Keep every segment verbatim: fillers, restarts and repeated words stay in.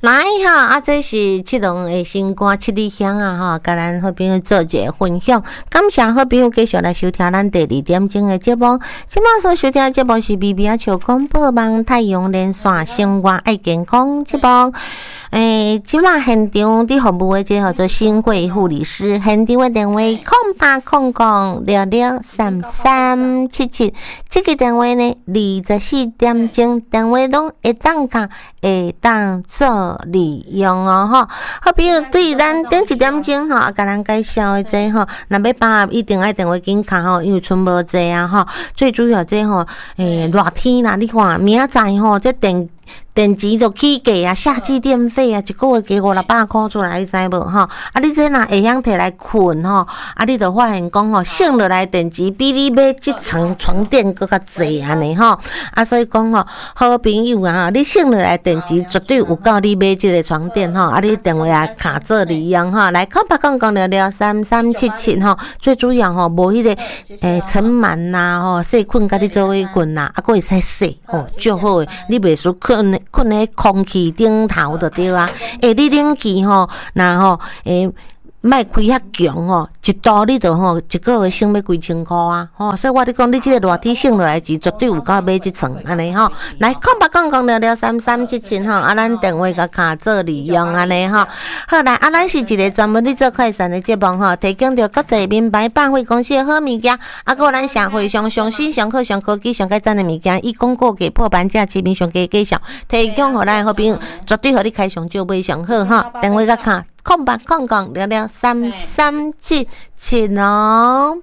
来哈，啊，这是七龙的新歌七里香啊哈，甲咱好朋友做一个分享。感谢好朋友继续来收听咱第二点钟的节目。今晚所收听的节目是 B B 啊笑广播网太阳连线生活爱健康节目。诶，今晚现场伫服务的这叫做新会护理师，现场的电话空八空空六六三三七七，这个电话呢，二十四点钟电话拢会当卡，会当做利用哦吼。好比如对咱顶一点钟吼，甲咱介绍的这吼，若要把握一定爱电话紧卡吼，因为剩无济啊吼。最主要这吼，诶，热天啦，你看明仔载吼，这电。电钱就起价啊，夏季电费啊，一个月加五六百块出来，你知无吼？啊，你这若会晓摕来困吼，啊，你就发现讲吼，省落来电钱比你买一层床垫搁较济安尼吼。啊，所以讲吼，好朋友啊，你省落来电钱绝对有够你买这个床垫吼。啊，你电话啊卡做利用吼，来空八空空六六三三七七吼。最主要吼，无迄、那个诶尘螨呐吼，细菌甲你做伙困呐，啊，佫会使洗吼，足好诶，你袂输困。困喺空气顶头就对啊！诶，你冷气吼，然后诶。莫开遐强吼，一度你就吼一个月省要几千块啊！吼，所以我咧讲，你即个热天省落来钱，绝对有够买一层安尼吼。来，空八空空六六三三七七吼，啊，咱电话甲卡做利用安尼吼。好来，啊，咱是一个专门咧做快闪的节目吼，提供着国际名牌百货公司的好物件，啊，个咱社会上上新、上好、上科技、上改赞的物件，以广告价破半价，市面上价介绍，提供互咱好朋友，绝对互你开上少买上好吼。电话甲卡。空八空空六六三三七七哦。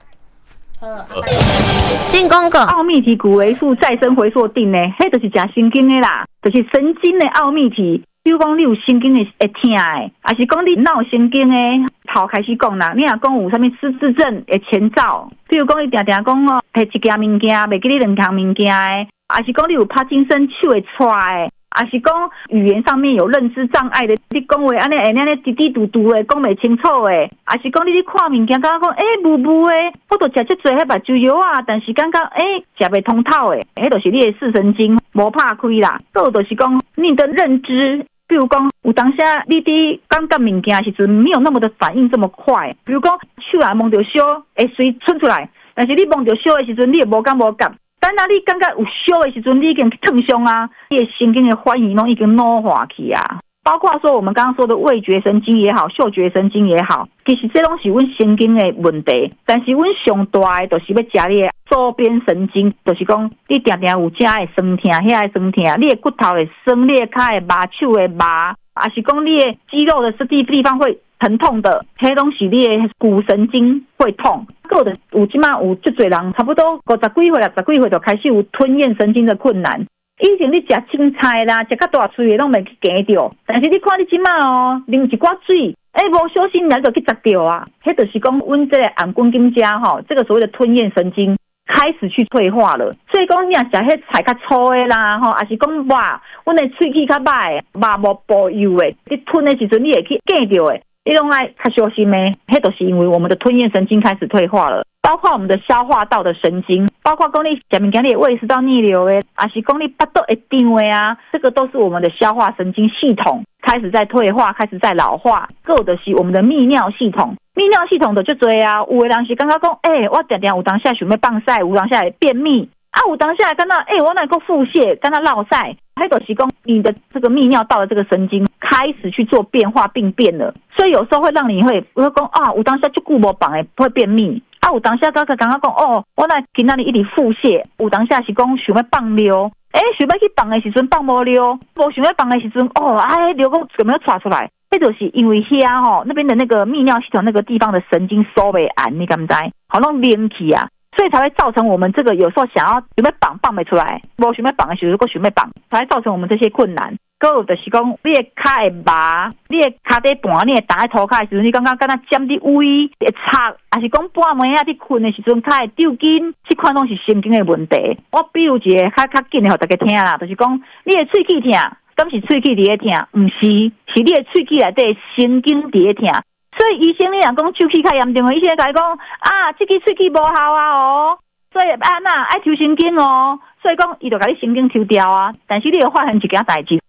进广告。 奥秘体骨维素再生回溯定呢，迄就是真神经的啦，就是神经的奥秘体。比如讲你有神经的会痛的，还是讲你脑神经的，头开始讲啦。你若讲有啥物失智症的前兆，比如讲你定定讲哦，摕一件物件袂记你两项物件的，还是讲你有帕金森手会喘的。还是讲语言上面有认知障碍的，你讲话安尼安尼安尼滴滴嘟嘟的，讲袂清楚的，还是讲你咧看物件，感觉讲诶雾雾的，我都食遮济迄目睭药啊，但是感觉诶食袂通透的，迄就是你的视神经无拍开啦。还有就是讲你的认知，比如讲有当下你伫感觉物件时阵没有那么的反应这么快，比如讲手啊摸着烧会随窜出来，但是你摸着烧的时阵你也无感无感。等到你感觉有烧的时阵，你已经烫伤啊，你的神经的反应拢已经老化去啊。包括说我们刚刚说的味觉神经也好，嗅觉神经也好，其实这拢是阮神经的问题。但是阮上大的就是要食你的周边神经，就是讲你定定有遮会酸痛，遐会酸痛，你的骨头会酸，你的脚会麻，手会麻，还是讲你的肌肉的地地方会疼痛的，迄拢是你的骨神经会痛。个的有即马有足侪人，差不多五十几岁、六十几岁就开始有吞咽神经的困难。以前你食青菜啦，食较大喙的拢袂去夹着，但是你看你即马哦，啉一寡水，哎，无小心了就去砸着啊！迄就是讲，阮这个眼根筋家吼，这个所谓的吞咽神经开始去退化了。所以讲，你若食迄菜较粗的啦，吼，还是讲肉，阮的喙齿较歹，肉无保佑的，你吞的时阵你会去夹着的。你拢爱较小心诶，迄都是因为我们的吞咽神经开始退化了，包括我们的消化道的神经，包括讲你食物件你胃食道逆流诶，还是讲你巴肚会胀诶啊，这个都是我们的消化神经系统开始在退化，开始在老化。还有就是我们的泌尿系统，泌尿系统的就多啊，有的人是感觉讲，诶、欸，我常常有当下想要放屎，有当下会便秘。啊，有当下感觉，诶、欸，我哪个腹泻，感觉落屎，迄就是讲你的这个泌尿道的这个神经开始去做变化病变了，所以有时候会让你会会讲啊，有当下就顾无放诶，会便秘。啊，有当下刚刚刚刚讲哦，我那今仔日一直腹泻，有当下是讲想要放尿，诶、欸，想要去放的时阵放无尿，无想要放的时阵哦，哎，尿个有没有窜出来？这就是因为遐吼那边的那个泌尿系统那个地方的神经收袂安，你敢知？好弄连起啊。所以才会造成我们这个有时候想要有没有绑绑不出来，无想要绑的时候，如果想要绑，才会造成我们这些困难。还有就是讲，你的脚会麻，你的脚底盘，你会打在涂骹的时候，你感觉敢若尖伫胃会插，还是讲半暝啊，你困的时阵脚会抽筋，这款拢是神经的问题。我比如一个较较紧的，互大家听啦，就是讲你的喙齿痛，敢是喙齿伫咧痛？唔是，是你的喙齿内底神经伫咧痛。所以医生你若讲手气较严重的，医生甲你讲啊，这个喙齿无效啊哦，所以啊那爱抽神经哦，所以讲伊就甲你神经抽掉啊。但是你有发现一件代志，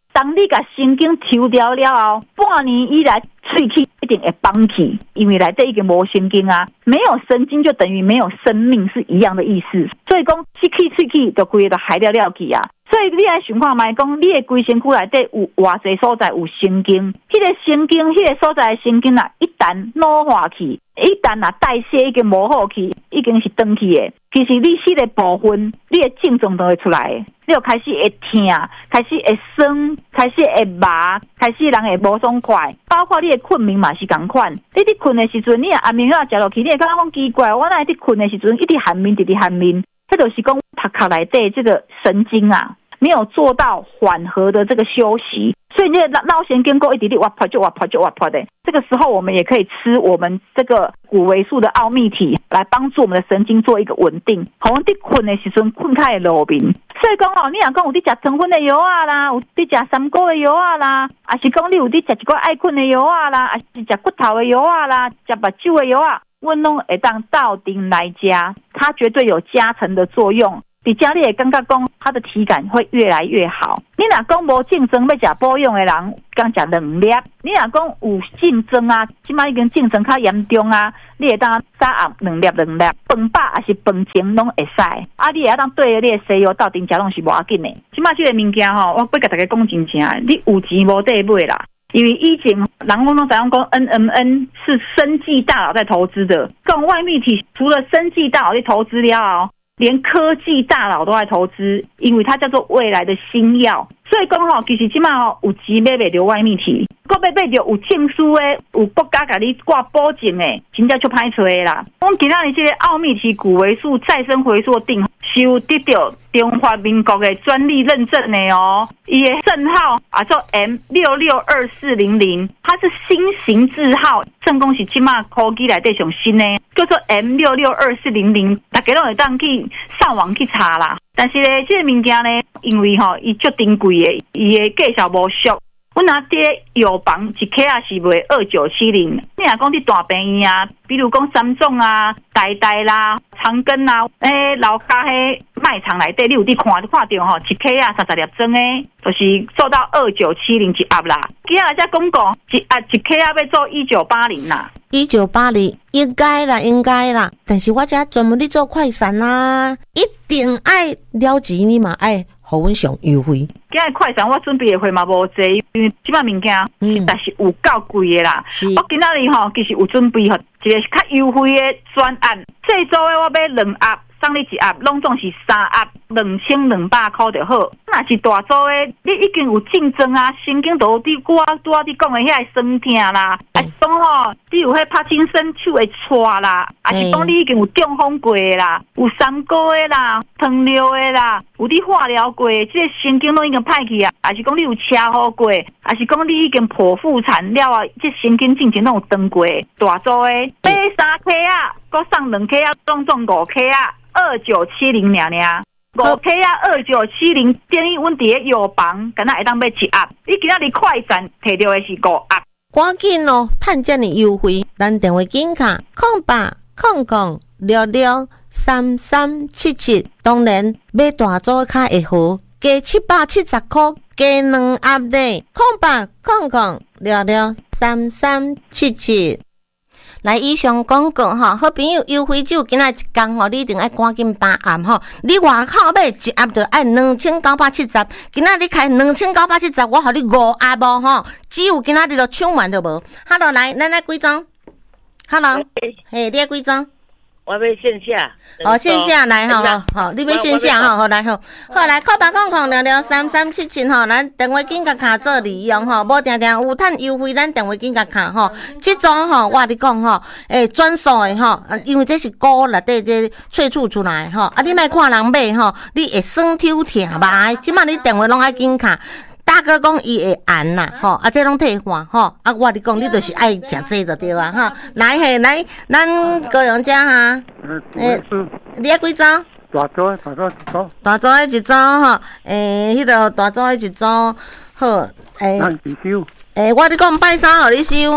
当你把神经抽掉了后，半年以来喙齿一定会绑起，因为内底已经无神经啊，没有神经就等于没有生命是一样的意思。所以讲，失去喙齿就规个都害了了去啊。所以你来想看卖讲，你的规身躯内底有偌济所在有神经，迄、那个神经，迄、那个所在的神经啊，一旦老化去，一旦啊代谢已经无好去，已经是断去的。其实你死的部分，你的症状都会出来，你就开始会痛，开始会酸，开始会麻，开始人会无爽快，包括你的困眠嘛是同款。你伫困的时阵，你安眠药食落去，你会感觉讲奇怪，我哪会伫困的时阵一直酣眠，一直酣眠，迄就是讲头壳内底这个神经啊。没有做到缓和的这个休息，所以你的脑神经过一直直挖破就挖破就挖破的。这个时候，我们也可以吃我们这个骨维素的奥秘体，来帮助我们的神经做一个稳定。好，你困的时阵困开路面，所以讲哦，你若讲有伫食糖分的药啊啦，有伫食三高的药啊啦，还是讲你有伫食一个爱困的药啊啦，还是食骨头的药啊啦，食目睭的药啊，我拢会当倒丁来加，它绝对有加成的作用。比较你会感觉讲，他的体感会越来越好。你若讲无竞争要食保养的人，讲食两粒；你若讲有竞争啊，即摆已经竞争较严重啊，你会当早暗两粒两粒，饭饱还是饭前拢会使。啊，你会当对你的西药到顶食拢是无要紧的。即摆即个物件吼，我要甲大家讲真正，你有钱无地买啦。因为以前人拢拢知影讲 N M N 是生技大佬在投资的，讲外泌体除了生技大佬在投资了。连科技大佬都在投资，因为它叫做未来的新药。所以讲吼，其实即马吼有钱买袂着外泌体，搁要买着有证书的、有国家甲你挂保证的，真正就歹找的啦。我们今仔日这个奥秘体骨维素再生回溯定是有得到中华民国的专利认证的哦。伊的证号啊叫 M 六六二四零零，它是新型字号，正讲是即马科技内底上新的，叫做 M 六六二四零零，大家拢会当去上网去查啦。但是咧，这个物件咧，因为吼伊足珍贵的，伊的价钱无俗。阮若这药房一克啊是卖二九七零，你若讲伫大病院啊，比如讲三种啊、台大啦、长庚啊，诶，老家迄卖场内底，你有伫看看到吼，一克啊三十粒装诶，就是做到二九七零一盒啦。今仔才讲讲一盒一克啊要做一九八零啦。 一九八零应该啦，应该啦，但是我遮专门咧做快闪啦，一定爱了钱，你嘛爱互阮上优惠。 今日快闪我准备的货嘛无济，因为即摆物件实在是有够贵的啦。嗯、我今仔日吼其实有准备吼一个较优惠的专案，这周的我买两盒。送你一盒，拢总是三盒，两千两百块就好。若是大组的，你已经有竞争啊，神经都伫我拄仔你讲的遐酸痛啦，还是讲吼，你有迄帕金森手会搓啦，还是讲你已经有中风过的啦，有三高的啦，糖尿的啦，有你化疗过的，这个神经拢已经歹去啊，还是讲你有车祸过，还是讲你已经剖腹产了啊，这神经进前拢有断过的，大组的买三克啊，搁送两克啊，总总五克啊。二九七零娘娘，五克啊，二九七零，等于阮伫个药房，敢若会当买一盒。你今仔日快闪摕到的是五盒， 赶紧哦，趁遮尔优惠，咱电话紧卡空八空空六六三三七七，当然买大组卡会好，加七百七十块，加两盒的空八空空六六三三七七。来，以上广告吼，好朋友优惠酒，今仔一工吼，你一定爱赶紧把按吼。你外口买一盒就爱两千九百七十，今仔你开两千九百七十，我互你五盒无吼，只有今仔日就抢完就无。Hello， 来，咱来几张 ？Hello， 嘿，你要几张？ 我要线下。 哦，线下来吼，好，你要线下吼，好来吼，好来，扣八空空六六三三七七吼，咱电话紧甲卡做利用吼，无定定有趁优惠，咱电话紧甲卡吼。这种吼，我你讲吼，诶，专属的吼，因为这是菇内底这萃取出来吼，啊，你莫看人买吼，你会酸抽疼吧？即马你电话拢爱紧卡。大哥讲伊会按啦，吼，啊，这拢退换，吼，啊，我你讲你就是爱食这就对啊，哈，来嘿，来，咱高阳家哈，诶，你要几张？ 大组的，大组一组。 大组的一组吼，诶，迄个大组的一组，好，诶， 咱是收。 诶，我你讲拜三互你收。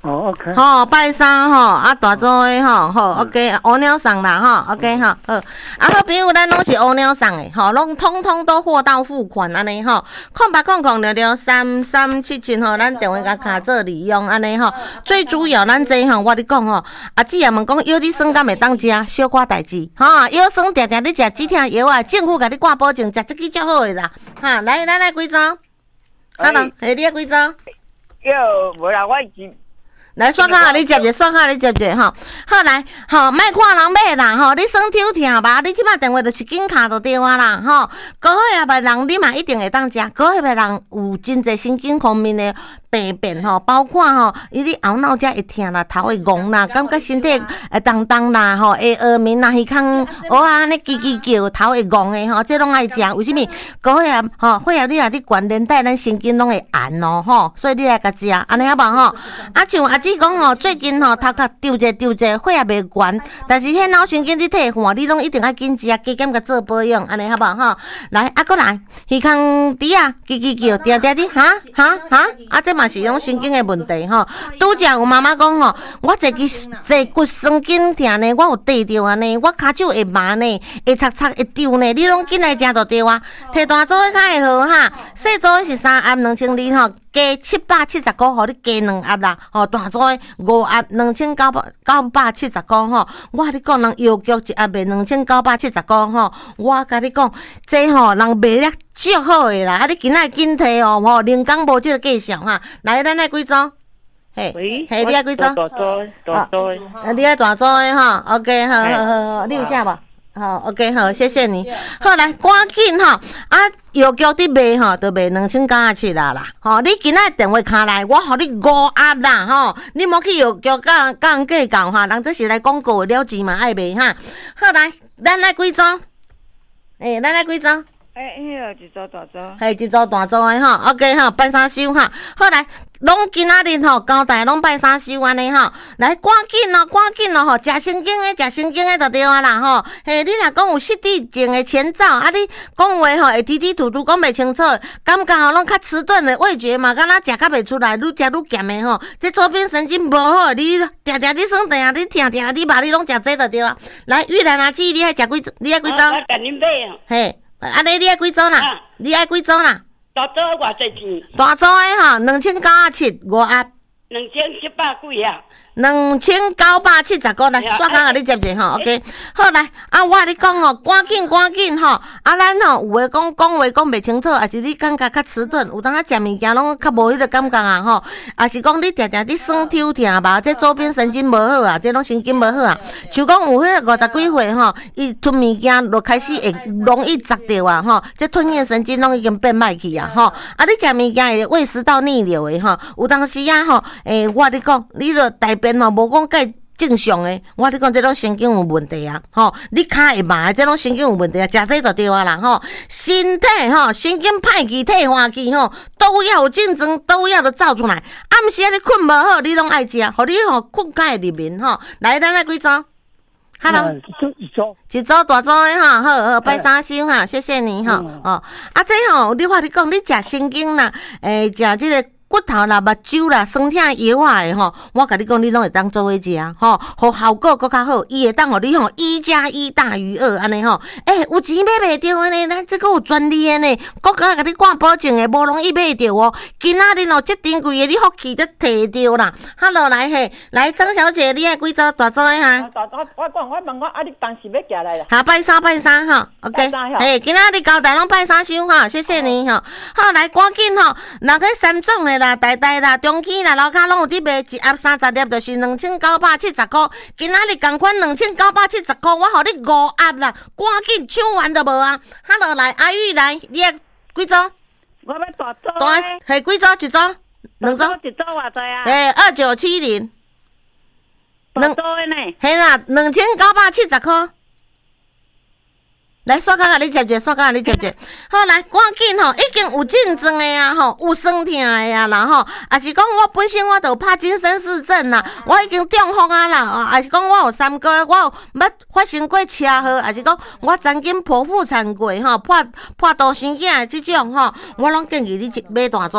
哦 ，OK， 吼，拜三吼，啊大组的吼，好 ，OK，乌鸟送啦吼 ，OK 吼，好，啊好朋友，咱拢是乌鸟送的，吼，拢通通都货到付款安尼吼，空八空空六六三三七七吼，咱电话甲卡做利用安尼吼，最主要咱这吼，我咧讲吼，阿姊也问讲，药你酸敢会当食，小可代志，吼，药酸定定你食止疼药啊，政府甲你挂保证，食即个足好的啦，哈，来，咱来几组，啊啦，下你几组？ 哟，无啦，我是。 来，刷卡你接者，刷卡你接者吼。好来，吼，莫看人买啦吼，你酸抽疼吧，你即摆电话就是紧卡就对啊啦吼。高血压的人你嘛一定会当食，高血压的人有真侪神经方面的病变吼，包括吼，伊你后脑才会疼啦，头会戆啦，感觉身体会动动啦吼，会耳鸣啦，耳孔哦安尼叽叽叫，头会戆的吼，这拢爱食。为什么？高血压吼，血压你啊，你悬连带咱神经拢会按咯吼，所以你来甲食，安尼好无吼？啊像阿姊讲吼，最近吼头壳丢者丢者，血压袂悬，但是迄脑神经你退化，你拢一定要紧食，加减甲做保养，安尼好无吼？来，啊过来，耳孔猪啊，叽叽叫，定定的，哈哈哈，啊这嘛是种神经的问题吼。拄则有妈妈讲吼，我坐骨坐骨神经疼呢，我有地着安尼，我骹手会麻呢，会擦擦会丢呢，你拢紧来食就对啊。摕大组的较会好哈，细组的是三盒两千二吼。加七百七十块，互你加两盒啦，吼大组的五盒两千九百九百七十块吼。我你讲人药局一盒卖两千九百七十块吼，我甲你讲，这吼人卖了足好的啦，啊你今仔紧摕哦，吼零工无即个计数哈。来，咱来几组？嘿，嘿，你爱几组？ 大组的，大组的。 啊，你爱大组的吼 ，OK， 好好好好，你有写无？好 ，OK， 好，谢谢你。好来，赶紧吼，啊，药局伫卖吼，都卖两千九啊七啦啦。吼，你今仔电话卡来，我互你五盒啦，吼，你莫去药局甲人甲人计较哈，人这是来广告的了钱嘛，爱卖哈。好来，咱来几组？诶、欸，咱来几组？ 诶，迄个一组大组。 系一组大组的吼 ，OK 吼，拜三收哈。好来。拢今仔日吼交代拢拜三收安尼吼，来赶紧咯，赶紧咯吼，食神经的，食神经的就对啊啦吼。嘿，你若讲有失智症的前兆，啊你讲话吼会滴滴吐吐讲袂清楚，感觉吼拢较迟钝的味觉嘛，敢若食较袂出来，愈食愈咸的吼。这周边神经无好，你定定你酸，定定你疼疼你肉你拢食这就对啊。来，玉兰阿姊，你爱食几？你爱几组？ 我甲恁买啊。 嘿，安尼你爱几组啦？你爱几组啦？ 大组偌济钱？ 大组的吼，两千九啊七五盒， 两千七百几啊？ 两千九百七十块来，刷卡给你接者吼 ，OK， 好来，啊，我跟你讲哦，赶紧赶紧吼，啊，咱吼有诶讲讲话讲袂清楚，还是你感觉较迟钝，有当啊食物件拢较无迄个感觉啊吼，还是讲你定定你酸抽疼吧，这周边神经无好啊，这种神经无好啊，像讲有迄个五十几岁吼，伊吞物件就开始会容易砸着啊吼，这吞咽神经拢已经变歹去啊吼，啊，你食物件会胃食道逆流诶吼，有当时啊吼，诶、欸，我跟你讲，你着大便吼无讲介正常诶，我你讲这种神经有问题啊，吼，你骹会麻，这种神经有问题啊，食这就对啊啦，吼，身体吼神经歹去退化去吼，都要有竞争，都要都走出来。暗时啊你困无好，你拢爱食，互你吼困较会入眠吼。来，咱来几组 ？Hello， 一组一组大组诶哈，好好拜三收哈，谢谢你哈，哦，啊这吼，你话你讲你食神经啦，诶，食这个。骨头啦、目睭啦、酸痛药啊的吼，我甲你讲，你拢会当做伙食吼，互效果更较好。伊会当互你吼一加一大于二安尼吼。诶、欸，有钱买袂着的呢，咱这个有专利的呢，国家甲你挂保证的，无容易买着哦。今仔日哦，这珍贵的你福气都摕着啦。Hello， 来嘿，来张小姐，你爱几组大组的哈？ 大组，我讲我问我啊，你当时要寄来啦？ 好，拜三拜三哈 ，OK。嘿，今仔日交代拢拜三收哈，谢谢你哈。好，来赶紧吼，那个三种的。啦，大大啦，中期啦，楼骹拢有伫卖，一盒三十粒，就是两千九百七十块。今仔日共款两千九百七十块，我互你五盒啦，赶紧抢完就无啊！哈落来，阿玉来，你要几组？ 我要大组。 大系几组？一组？两组？ 一组偌济啊？ 诶，二九七零。 大组的呢？ 系啦，两千九百七十块。来，刷卡甲你接者，刷卡甲你接者。好，来，赶紧吼，已经有竞争的啊，吼，有酸痛的啊，然后，也是讲我本身我就有帕金森氏症啦，我已经中风啊啦，也是讲我有三个月，我有捌发生过车祸，也是讲我曾经剖腹产过吼，破破肚生囝的即种吼，我拢建议你买大组的。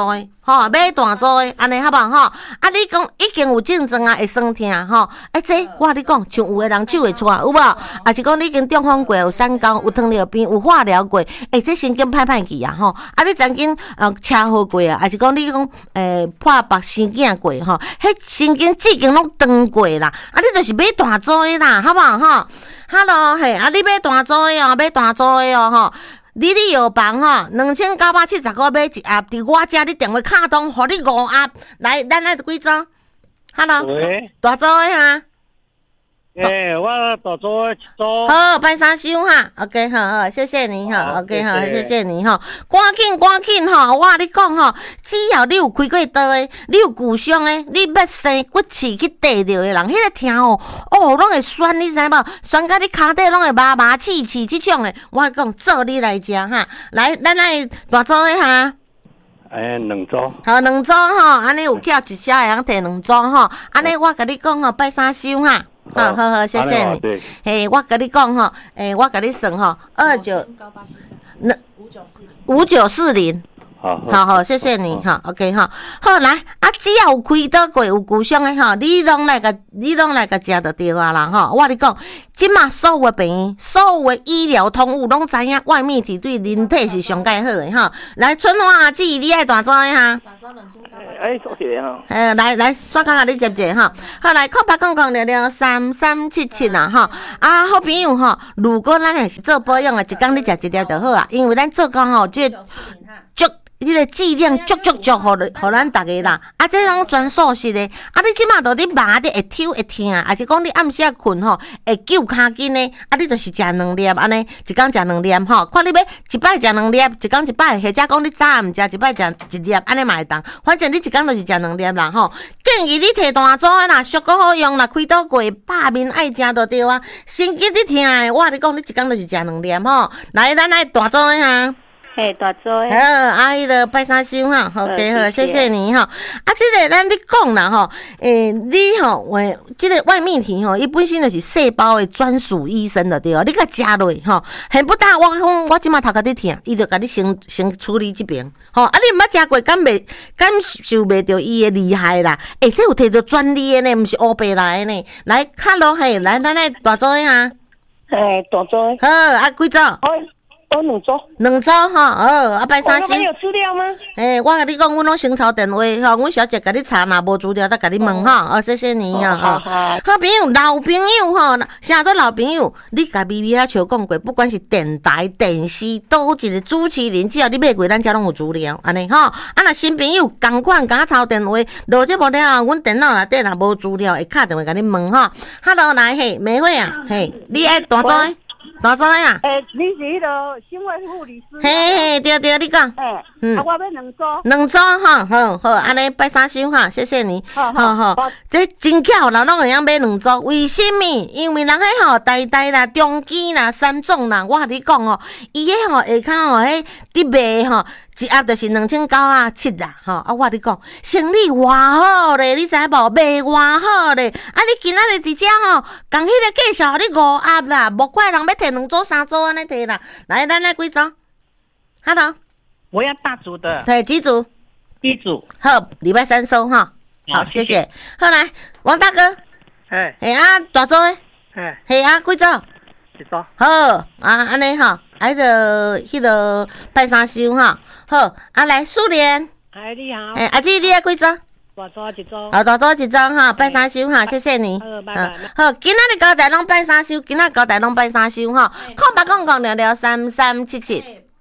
吼，买大组的，安尼好不好？吼，啊，你讲已经有症状啊，会酸痛吼，哎，这我跟你讲，像有的人手会出，有无？啊，是讲你已经中风过，有三高，有糖尿病，有化疗过，哎，这神经歹歹去啊，吼，啊，你曾经呃车祸过啊，还是讲你讲诶破腹生囝过吼，迄神经至今拢断过啦，啊，你就是买大组的啦，好不好？吼 ，Hello， 嘿，啊，你买大组的哦，买大组的哦，吼。你你药房吼，两千九百七十块买一盒，伫我遮你电话卡通，互你五盒。来，咱来几组 ？Hello， 喂， 大组的哈。 诶、欸，我大组一组。 好，拜三收哈 ，OK， 好好，谢谢你哈 ，OK， 好，谢谢你哈，赶紧赶紧哈，我跟你讲吼，只要你有开过刀的，你有骨伤的，你要生骨刺去缀着的人，迄、那个疼哦，哦，拢会酸，你知无？酸到你骹底拢会麻麻刺刺，这种的，我讲做你来食哈，来，咱来大组的哈。 诶，两组。 好，两组吼，安尼有叫一车会通摕两组吼，安尼我甲你讲吼，拜三收哈。好好好，谢谢你。嘿，我跟你讲吼，诶，我跟你算吼，二九那五九四零。好好好，谢谢你哈 ，OK 哈，好来啊，只要有开刀过有骨伤的哈，你拢来个，你拢来个食就对啊啦哈。我跟你讲，即马所有的病院、所有的医疗通务拢知影外面体对人体是上介好的哈。来，春花阿姊，你爱大组的哈？ 哎，多谢哈。 呃，来来，刷卡你接者哈。好来，空白空空了了三三七七啦哈。啊，好朋友哈，如果咱也是做保养的，一工你食一粒就好啊，因为咱做工吼，这足。迄个剂量足足足，互互咱逐个啦。啊，这种全素食的，啊，你即马都你麻的会抽会疼，啊是讲你暗时啊困吼会揪骹筋的，啊，你就是食两粒安尼，一工食两粒吼。看你要一摆食两粒，一工一摆，或者讲你早暗食一摆食一粒，安尼嘛会当。反正你一工就是食两粒啦吼。建议你摕大组的啦，俗够好用啦，开刀过百面爱食就对啊。心肌你疼的，我你讲你一工就是食两粒吼。来，咱来大组的哈。 嘿，大组诶。 好，阿姨的拜三收哈，好嘅好，谢谢你哈。啊，这个咱你讲啦吼，诶，你吼，喂，这个外面体吼，伊本身就是细胞的专属医生的对哦，你甲食落吼，很不大。我讲我即马头壳伫疼，伊就甲你先先处理这边，吼。啊，你毋捌食过，敢袂感受袂着伊的厉害啦？诶，这有摕到专利的呢，毋是乌白来的呢。来，哈喽，嘿，来，咱来大组的哈。 嘿，大组诶。 好，啊，几组？ 我两组， 两组吼，好，啊，拜三收。 有资料吗？ 诶，我甲你讲，阮拢先抄电话吼，阮小姐甲你查，若无资料，再甲你问吼。哦，谢谢你啊，吼。好朋友，老朋友吼，啥做老朋友？你甲咪咪啊像讲过，不管是电台、电视，倒一个主持人，只要你买过，咱遮拢有资料，安尼吼。啊，若新朋友共款，甲抄电话，录节目了后，阮电脑内底若无资料，会敲电话甲你问吼。Hello， 来嘿，美惠啊，嘿，你爱大组诶？大组诶啊？ 诶，你是迄个新卫护理师？ 嘿嘿，对对，你讲。 诶，嗯，啊，我要两组。两组哈，好好，安尼拜三收哈，谢谢你。好好，这真巧啦，拢会晓买两组，为什么？因为人迄吼，台大啦、中基啦、三总啦，我甲你讲哦，伊迄吼下骹吼，迄伫卖吼。一盒就是两千九啊七啦，吼！啊，我你讲，生意偌好咧，你知无？卖偌好咧！啊，你今仔日伫遮吼，共迄个介绍你五盒啦，无怪人要摕两组、三组安尼摕啦。来，咱来几组 ？Hello， 我要大组的。 对，几组？ 一组。 好，礼拜三收哈。好，谢谢。好来，王大哥。 哎。 嘿啊，大组诶。 哎。 嘿啊，几组？ 一组。 好啊，安尼吼，啊，迄个迄个拜三收哈。好，啊来，素莲。 哎，你好。 哎，阿姊，你爱几组？ 大组一组。 好，大组一组哈，拜三收哈，谢谢你。 好，拜拜。 好，今仔日交代拢拜三收，今仔交代拢拜三收哈。空白空空聊聊三三七七。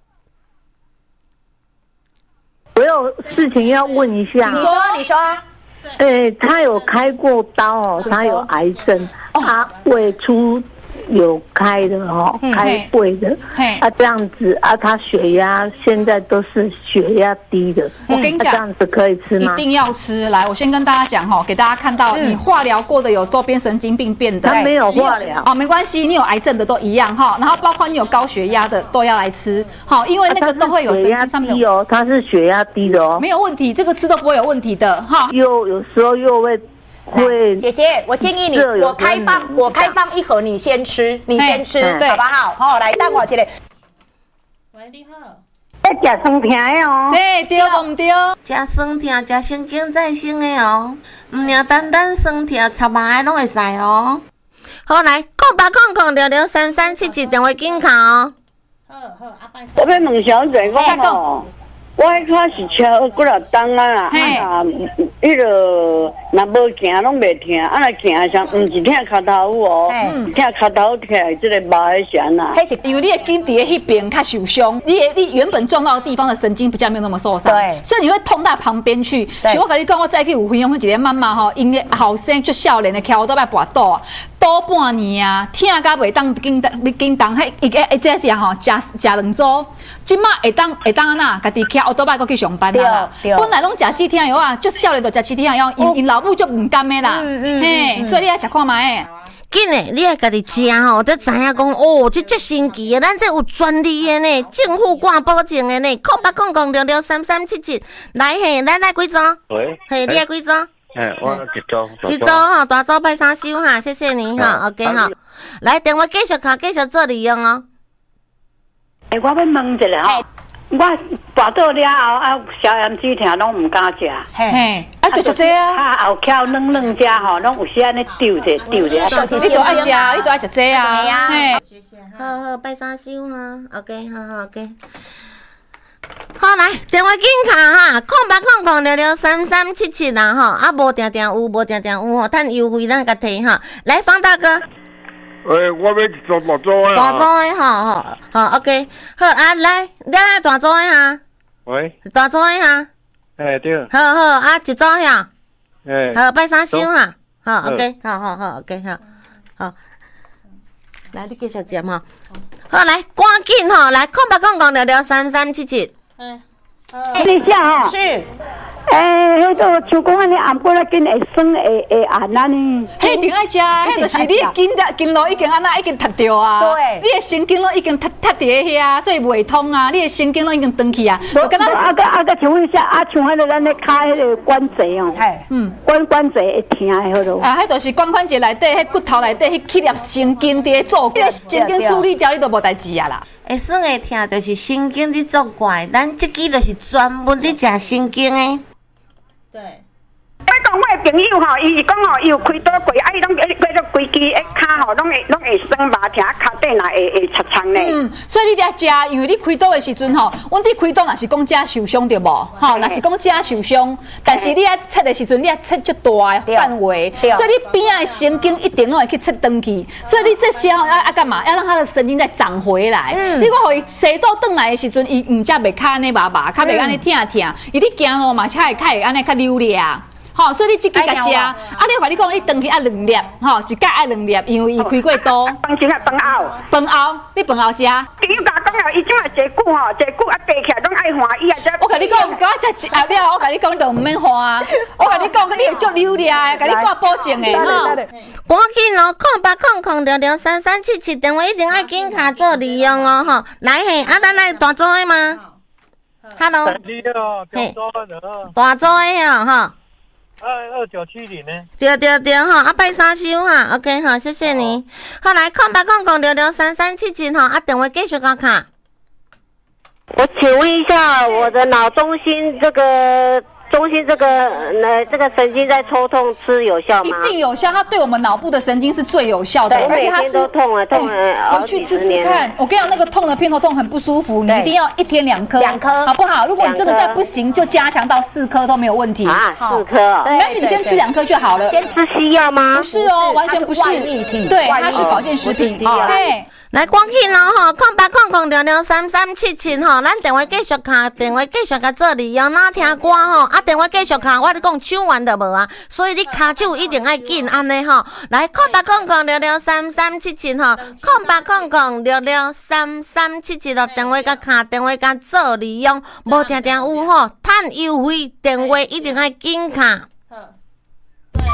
我有事情要问一下。 你说，你说。 诶，他有开过刀哦，他有癌症，他胃出。有开的哦，开胃的，啊这样子啊，他血压现在都是血压低的。 我跟你讲， 这样子可以吃吗？ 一定要吃。来，我先跟大家讲哈，给大家看到，你化疗过的有周边神经病变的， 他没有化疗哦，没关系，你有癌症的都一样哈。然后包括你有高血压的都要来吃，好，因为那个都会有神经上面有。他是血压低的哦， 没有问题，这个吃都不会有问题的哈。 又有时候又会。会姐姐，我建议你，我开放，我开放一盒，你先吃，你先吃，好不好？好，来，等我一下。 喂，你好。 要食酸甜的哦。 对，对无对？ 食酸甜，食神经再生的哦，毋领单单酸甜，插麻的拢会使哦。好来，空八空空六六三三七七电话紧卡哦。好好，阿拜。 我要问小姐，我吼。我迄开始车几若冬啊，啊，迄个若无行拢袂疼，啊，若行像毋是疼脚头哦，疼脚头起来，即个麻的啥呐？ 迄是因为你的筋伫迄边较受伤，你的你原本撞到的地方的神经比较没有那么受伤，对，所以你会痛到旁边去。所以我跟你讲，我再去有分享一个妈妈吼，因为后生足少年的翘倒摆跋倒啊，倒半年啊，疼甲袂当紧你紧当，迄一个一只只吼，食食两周，即马会当会当安那，家己徛。我倒摆搁去上班啦，本来拢食止疼药啊，就少年就食止疼药，因因老母就唔甘的啦，嘿，所以你爱食看卖诶。 紧诶，你爱家己食吼，才知影讲哦，这足神奇诶，咱这有专利诶呢，政府挂保证诶呢，空八空空六六三三七七，来嘿，来来几组？ 喂， 嘿，你爱几组？ 嘿，我一组。 一组吼，大组拜三收哈，谢谢您哈 ，OK 哈，来电话继续卡，继续做利用哦。 诶，我要问一下吼。我跋倒了后啊，消炎止疼拢唔敢食， 嘿，啊，就食这啊， 啊后口软软只吼，拢有时安尼丢者丢者， 你都爱食，你都爱食这啊，嘿， 好好拜三收哈 ，OK， 好好 OK。好来，电话紧卡哈，空八空空六六三三七七啦吼，啊无定定有，无定定有吼，趁优惠咱甲摕哈。来，方大哥。 诶，我要做大组的。 大组的吼吼，好 OK， 好啊，来，你爱大组的哈。 喂。 大组的哈。 诶，对。 好好啊，一组呀。 诶。 好，拜三收哈。好 ，OK， 好好好 ，OK， 好，好。来，你继续接哈。好，来，赶紧吼，来，空八空空六六三三七七。嗯。 你下哈。 是。 诶，迄个像讲安尼暗过来紧会酸会会暗安尼。 迄一定爱食，迄就是你的筋筋络已经安那已经塌掉啊。对。你的神经拢已经塌塌伫遐，所以袂通啊。你的神经拢已经断去啊。 就敢若啊个啊个，请问一下，啊像迄个咱咧骹迄个关节哦，嗯，关关节会疼的迄落。 啊，迄就是关关节内底，迄骨头内底，迄起粒神经伫咧做，迄个神经处理掉，你都无代志啊啦。 会酸会疼，就是神经伫作怪，咱即支就是专门伫食神经的。对， 我讲我的朋友吼，伊是讲吼，伊有开刀过，啊，伊拢过做规支诶骹吼，拢会拢会酸麻疼，骹底若会会擦伤咧。嗯， 所以你伫食，因为你开刀的时阵吼，阮伫开刀若是讲遮受伤对无？吼，若是讲遮受伤，但是你啊切的时阵，你啊切足大的范围，所以你边仔的神经一定拢会去切断去。所以你这些吼要要干嘛？要让它的神经再长回来。嗯，你讲互伊洗倒转来的时阵，伊唔则袂骹安尼麻麻，骹袂安尼疼疼，伊你行路嘛，才会较会安尼较溜咧啊。吼，所以你即支甲食，啊，你话你讲你长期爱两粒，吼，一盖爱两粒，因为伊开过刀。 饭前啊，饭后。 饭后，你饭后食。 朋友甲我讲哦，伊即马坐久吼，坐久啊，爬起来拢爱欢喜啊，只。 我甲你讲，甲我食一盒了，我甲你讲，你就毋免欢啊。我甲你讲，你会足溜咧，甲你挂保证诶，吼。 赶紧哦，空八空空六六三三七七，电话一定爱紧卡做利用哦，吼。来嘿，啊，咱来大组的吗 ？Hello。 嘿。 大组的哦，吼。 二二九七零呢？ 对对对哈，啊拜三收哈 ，OK 好，谢谢你。好来，空八空空六六三三七七哈，啊电话继续搞卡。 我请问一下，我的脑中心这个中心这个呃这个神经在抽痛吃有效吗？ 一定有效，它对我们脑部的神经是最有效的， 而且它是都痛了痛了， 回去吃吃看。我跟你讲，那个痛的偏头痛很不舒服，你一定要一天两颗， 两颗好不好？如果你真的再不行，就加强到四颗都没有问题啊，四颗。 没关系，你先吃两颗就好了。 先吃西药吗？ 不是哦，完全不是，对，它是保健食品。对。 来，赶紧咯吼，空八空空六六三三七七吼，咱电话继续卡，电话继续甲做利用，哪听歌吼，啊电话继续卡，我咧讲唱完就无啊，所以你卡手一定爱紧安尼吼。来，空八空空六六三三七七吼，空八空空六六三三七七咯，电话甲卡，电话甲做利用，无定定有吼，趁优惠，电话一定爱紧卡。